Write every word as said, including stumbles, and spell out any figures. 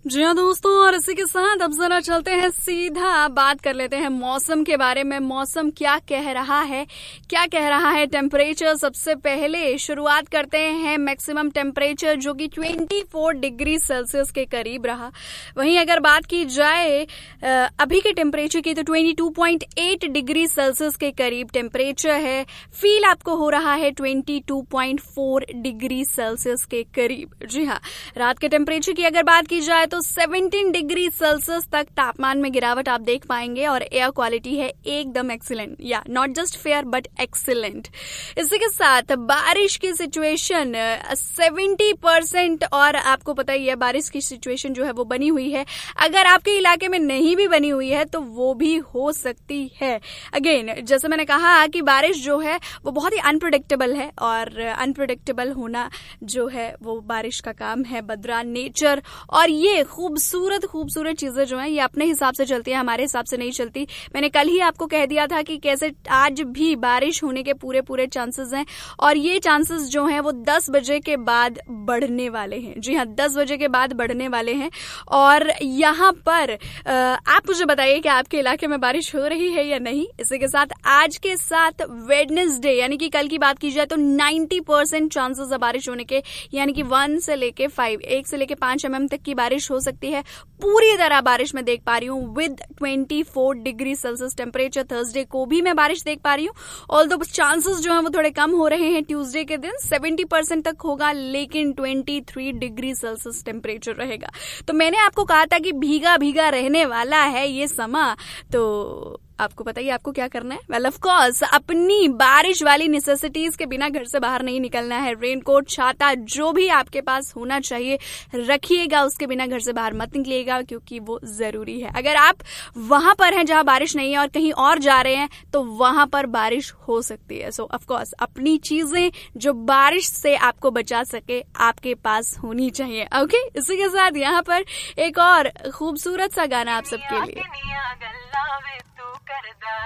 जी हाँ दोस्तों, और इसी के साथ अब जरा चलते हैं, सीधा बात कर लेते हैं मौसम के बारे में। मौसम क्या कह रहा है, क्या कह रहा है टेम्परेचर। सबसे पहले शुरुआत करते हैं मैक्सिमम टेम्परेचर जो कि चौबीस डिग्री सेल्सियस के करीब रहा। वहीं अगर बात की जाए अभी के टेम्परेचर की तो बाईस पॉइंट आठ डिग्री सेल्सियस के करीब टेम्परेचर है। फील आपको हो रहा है बाईस पॉइंट चार डिग्री सेल्सियस के करीब। जी हाँ, रात के टेम्परेचर की अगर बात की जाए तो सत्रह डिग्री सेल्सियस तक तापमान में गिरावट आप देख पाएंगे और एयर क्वालिटी है एकदम एक्सीलेंट, या not just fair but excellent. इसी के साथ बारिश की सिचुएशन सत्तर परसेंट, और आपको पता ही है बारिश की सिचुएशन जो है वो बनी हुई है। अगर आपके इलाके में नहीं भी बनी हुई है तो वो भी हो सकती है। अगेन जैसे मैंने कहा कि बारिश जो है वो बहुत ही अनप्रेडिक्टेबल है, और अनप्रेडिक्टेबल होना जो है वो बारिश का काम है, बदरा नेचर। और ये खूबसूरत खूबसूरत चीजें जो हैं ये अपने हिसाब से चलती है, हमारे हिसाब से नहीं चलती। मैंने कल ही आपको कह दिया था कि कैसे आज भी बारिश होने के पूरे पूरे चांसेस हैं, और ये चांसेस जो हैं वो दस बजे के बाद बढ़ने वाले हैं। जी हाँ, दस बजे के बाद बढ़ने वाले हैं। और यहाँ पर आप मुझे बताइए कि आपके इलाके में बारिश हो रही है या नहीं। इसी के साथ आज के साथ वेडनेसडे यानी कि कल की बात की जाए तो नब्बे परसेंट चांसेस है बारिश होने के, यानी कि वन से लेके फाइव एक से लेके पांच एम एम तक की बारिश हो सकती है। पूरी तरह बारिश मैं देख पा रही हूँ विद चौबीस डिग्री सेल्सियस टेम्परेचर। थर्सडे को भी मैं बारिश देख पा रही हूँ, ऑल्दो चांसेस जो है वो थोड़े कम हो रहे हैं। ट्यूसडे के दिन सत्तर परसेंट तक होगा, लेकिन तेईस डिग्री सेल्सियस टेम्परेचर रहेगा। तो मैंने आपको कहा था कि भीगा भीगा रहने वाला है ये समा, तो आपको पता ही आपको क्या करना है। वेल ऑफ कोर्स अपनी बारिश वाली नेसेसिटीज के बिना घर से बाहर नहीं निकलना है। रेनकोट, छाता जो भी आपके पास होना चाहिए रखिएगा, उसके बिना घर से बाहर मत निकलिएगा क्योंकि वो जरूरी है। अगर आप वहां पर हैं जहां बारिश नहीं है और कहीं और जा रहे हैं तो वहां पर बारिश हो सकती है। सो ऑफ कोर्स अपनी चीजें जो बारिश से आपको बचा सके आपके पास होनी चाहिए। ओके, इसी के साथ यहाँ पर एक और खूबसूरत सा गाना आप सबके लिए।